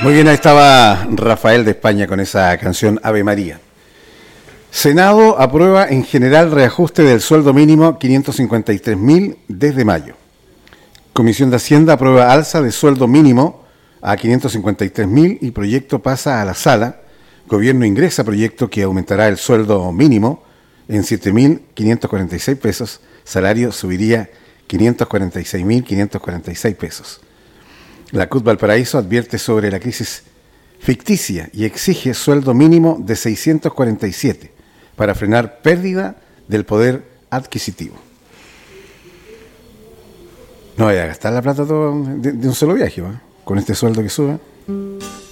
Muy bien, ahí estaba Rafael de España con esa canción Ave María. Senado aprueba en general reajuste del sueldo mínimo 553.000 desde mayo. Comisión de Hacienda aprueba alza de sueldo mínimo a 553.000 y proyecto pasa a la sala. Gobierno ingresa proyecto que aumentará el sueldo mínimo en 7.546 pesos. Salario subiría 546.546 pesos. La CUT Valparaíso advierte sobre la crisis ficticia y exige sueldo mínimo de 647 para frenar pérdida del poder adquisitivo. No vaya a gastar la plata todo de un solo viaje, ¿va? Con este sueldo que sube.